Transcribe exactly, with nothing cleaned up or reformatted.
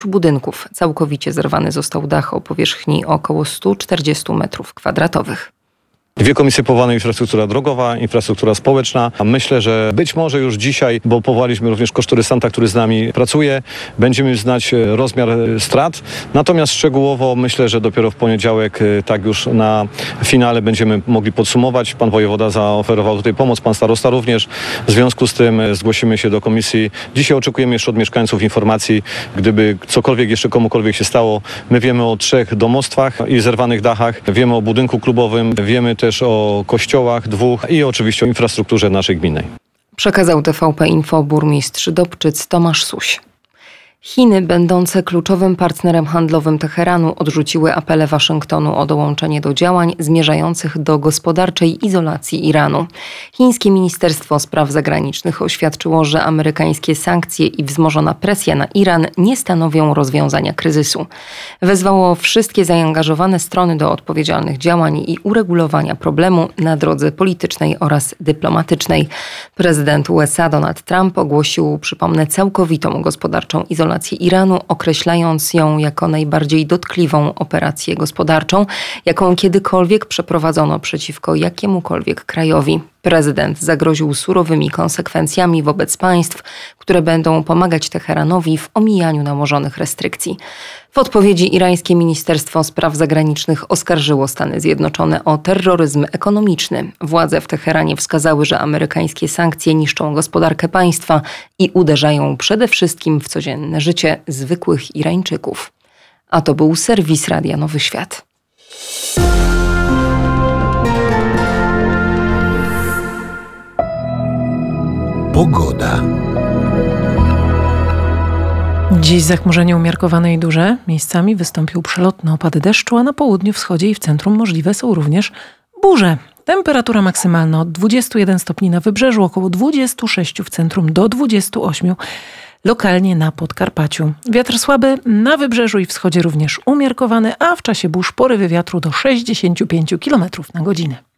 budynków. Całkowicie zerwany został dach o powierzchni około sto czterdzieści metrów kwadratowych. Dwie komisje powołane: infrastruktura drogowa, infrastruktura społeczna. Myślę, że być może już dzisiaj, bo powołaliśmy również kosztorysanta, który z nami pracuje, będziemy znać rozmiar strat. Natomiast szczegółowo myślę, że dopiero w poniedziałek, tak już na finale, będziemy mogli podsumować. Pan wojewoda zaoferował tutaj pomoc, pan starosta również. W związku z tym zgłosimy się do komisji. Dzisiaj oczekujemy jeszcze od mieszkańców informacji, gdyby cokolwiek jeszcze komukolwiek się stało. My wiemy o trzech domostwach i zerwanych dachach, wiemy o budynku klubowym, wiemy też o kościołach dwóch i oczywiście o infrastrukturze naszej gminnej. Przekazał T V P Info burmistrz Dobczyc Tomasz Suś. Chiny, będące kluczowym partnerem handlowym Teheranu, odrzuciły apele Waszyngtonu o dołączenie do działań zmierzających do gospodarczej izolacji Iranu. Chińskie Ministerstwo Spraw Zagranicznych oświadczyło, że amerykańskie sankcje i wzmożona presja na Iran nie stanowią rozwiązania kryzysu. Wezwało wszystkie zaangażowane strony do odpowiedzialnych działań i uregulowania problemu na drodze politycznej oraz dyplomatycznej. Prezydent U S A Donald Trump ogłosił, przypomnę, całkowitą gospodarczą izolację Iranu, określając ją jako najbardziej dotkliwą operację gospodarczą, jaką kiedykolwiek przeprowadzono przeciwko jakiemukolwiek krajowi. Prezydent zagroził surowymi konsekwencjami wobec państw, które będą pomagać Teheranowi w omijaniu nałożonych restrykcji. W odpowiedzi irańskie Ministerstwo Spraw Zagranicznych oskarżyło Stany Zjednoczone o terroryzm ekonomiczny. Władze w Teheranie wskazały, że amerykańskie sankcje niszczą gospodarkę państwa i uderzają przede wszystkim w codzienne życie zwykłych Irańczyków. A to był serwis Radia Nowy Świat. Pogoda. Dziś zachmurzenie umiarkowane i duże. Miejscami wystąpił przelotny opad deszczu, a na południu, wschodzie i w centrum możliwe są również burze. Temperatura maksymalna od dwudziestu jeden stopni na wybrzeżu, około dwudziestu sześciu w centrum do dwudziestu ośmiu lokalnie na Podkarpaciu. Wiatr słaby, na wybrzeżu i wschodzie również umiarkowany, a w czasie burz porywy wiatru do sześćdziesięciu pięciu kilometrów na godzinę.